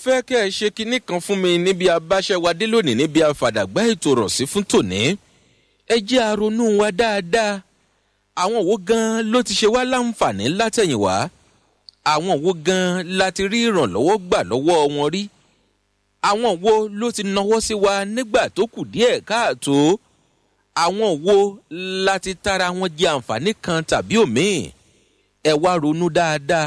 fẹ́ kẹ́ ẹ ṣe kinní kan fún mi níbi abáṣẹ́wadé lónìí níbi àfàdàgbà ètò rọ̀ sí fún tòní. Ẹ jẹ́ àrònú wa dáadáa. Àwọn wo gan ló ti ṣe wá láǹfààní látẹ̀yìnwá? Àwọn wo gan láti rí ìrànlọ́wọ́ gbà lọ́wọ́ wọn rí? Àwọn wo ló ti nawọ́ sí wa nígbà tó kù díẹ̀ káàtó? Àwọn wo láti tara wọn jẹ àǹfààní kan tàbí òmíì? Ẹ wá ronú dáadáa.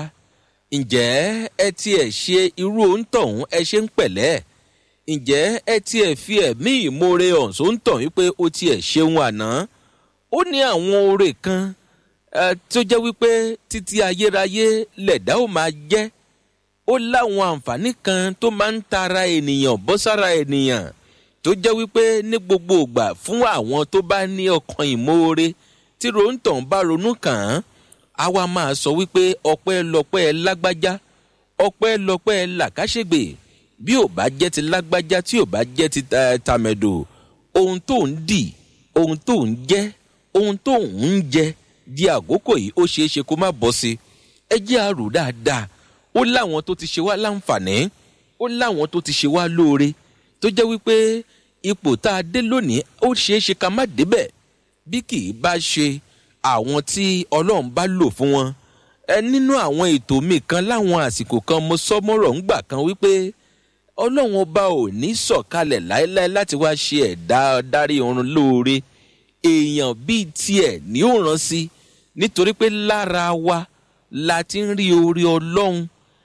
Ǹjẹ́ ẹ tiẹ̀ ṣe irú òǹtọ̀hún ẹ ṣe ń pẹ̀lẹ́? Ǹjẹ́ ẹ tiẹ̀ fi ẹ̀mí ìmoore hàn sóǹtọ̀ wípé ó tiẹ̀ ṣeun àná? Ó ní àwọn oore kan tó jẹ́ wípé títí ayérayé lẹ̀dá ò máa jẹ́. Ó láwọn àǹfààní kan tó máa ń tara ènìyàn bọ́ sára ènìyàn tó jẹ́ wípé ní gbogbo ìgbà fún àwọn tó bá ní ọkàn ìmoore tí ròǹtọ̀ bá ronú kàn án. Àwa máa sọ wípé ọpẹ́ lọpẹ́ lágbájá, ọpẹ́ lọpẹ́ làkàṣègbè. Bí ò bá jẹ́ ti lágbájá tí ò bá jẹ́ ti tàmẹ̀dò, ohun tó ń dì, ohun tó ń jẹ́, ohun tó ń jẹ di àkókò yìí ó ṣeé ṣe kó má bọ́ sí. Ẹ jẹ́ a rò dáadáa. Ó láwọn tó ti ṣe wá láǹfààní, ó láwọn tó ti ṣe wá lóore tó jẹ́ wípé ipò tá a dé lónìí ó ṣeé ṣe ká má débẹ̀ bí kì í bá ṣe àwọn tí Ọlọ́run bá lò fún wọn. Nínú àwọn ètò mi kan láwọn àsìkò kan mo sọ mọ́rọ̀ ńgbà kan wípé Ọlọ́run ọba ò ní sọ̀kalẹ̀ láéláé láti wá ṣe ẹ̀dá darí ọ̀run lóore. Èèyàn bíi tiẹ̀ ni ó rán sí nítorí pé lára wa la ti ń rí oore Ọlọ́run.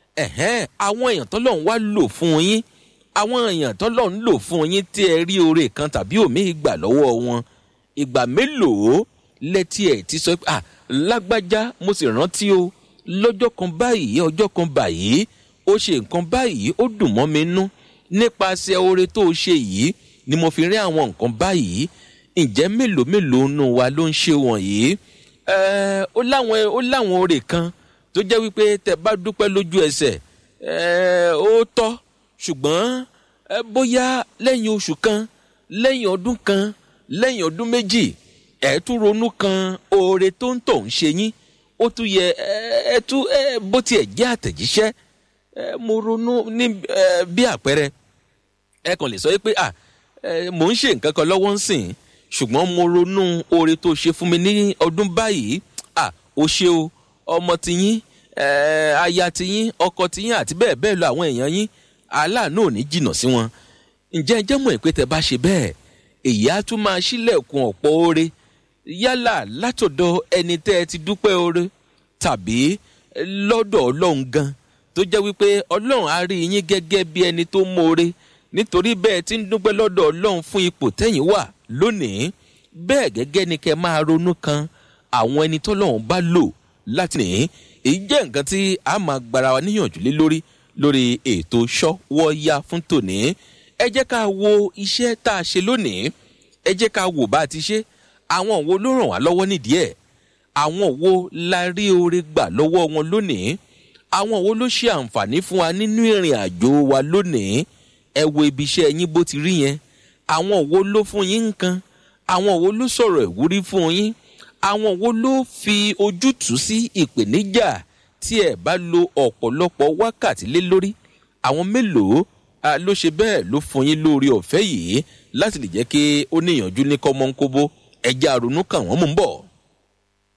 Àwọn èèyàn tọ́lọ́run wá lò fún yín, àwọn èèyàn tọ́lọ́run lò fún yín tí ẹ rí oore kan tàbí òmíì gbà lọ́wọ́ wọn. Ìgbà mélòó lẹ́tí ẹ̀ ti sọ pé lágbájá mo sì rántí o lọ́jọ́ kan báyìí ọjọ́ kan báyìí ó ṣe nǹkan báyìí ó dùn mọ́ mi nú nípasẹ̀ oore tó ṣe yìí ni mo fi rí àwọn nǹkan báyìí. Ǹjẹ́ mélòó nù wa ló ń ṣe wọ̀nyí? Ó láwọn oore kan tó jẹ́ wípé tẹ́ bá dúpẹ́ lójú ẹsẹ̀ ó tọ́, ṣùgbọ́n bóyá lẹ́yìn oṣù kan, lẹ́yìn ọdún kan, lẹ́yìn ọdún méjì ẹ tún ronú kan oore tó ń tọ̀ ń ṣe yín. Ó tún yẹ bó tiẹ̀ jẹ́ àtẹ̀jíṣẹ́. Mo ronú ní bí àpẹẹrẹ ẹ kàn lè sọ pé mò ń ṣe nǹkan kan lọ́wọ́ ń sìn, ṣùgbọ́n mo ronú oore tó ṣe fún mi ní ọdún báyìí. Ó ṣe o, ọmọ tiyín, aya tiyín, ọkọ tiyín àti bẹ́ẹ̀ bẹ́ẹ̀ lọ àwọn èèyàn yín, aláàánú ò ní jìnnà sí wọn. Ǹjẹ́ ẹ jẹ́ mọ̀ pé tẹ́ bá ṣe bẹ́ẹ̀ èyí á tún máa ṣílẹ̀kùn ọ̀pọ̀ oore yálà látọ̀dọ̀ ẹni tẹ́ ẹ ti dúpẹ́ oore tàbí lọ́dọ̀ Ọlọ́run gan tó jẹ́ wípé Ọlọ́run á rí yín gẹ́gẹ́ bí ẹni tó mọ̀ọ́re. Nítorí bẹ́ẹ̀ tí ń dúpẹ́ lọ́dọ̀ Ọlọ́run fún ipò tẹ́yìn wà lónìí, bẹ́ẹ̀ gẹ́gẹ́ ni kẹ́ máa ronú kan àwọn ẹni tọ́lọ́run bá lò láti nìyí. Èyí jẹ́ nǹkan tí a máa gbára wa níyànjú lé lórí ètò Ṣọ́wọ́yá fún tòní. Ẹ jẹ́ ká wo iṣẹ́ tá a ṣe lónìí. Ẹ jẹ́ ká wò bá a ti ṣe. Àwọn wo ló ràn wá lọ́wọ́ nídìí ẹ̀? Àwọn wo la rí oore gbà lọ́wọ́ wọn lónìí? Àwọn wo ló ṣe àǹfààní fún wa nínú ìrìn àjò wa lónìí? Ẹ wo ibi iṣẹ́ yín bó ti rí yẹn. Àwọn wo ló fún yín nǹkan? Àwọn wo ló sọ̀rọ̀ ìwúrí fún yín? Àwọn wo ló fi ojútùú sí ìpèníjà tí ẹ bá lo ọ̀pọ̀lọpọ̀ wákàtí lé lórí? Àwọn mélòó ló ṣe bẹ́ẹ̀ ló fún yín lórí ọ̀fẹ́ yìí láti lè jẹ́ kí ó níyànjú ní kọ́mọ́nkóbó? Ẹ jẹ́ àrònú kàn wọ́n mú ń bọ̀.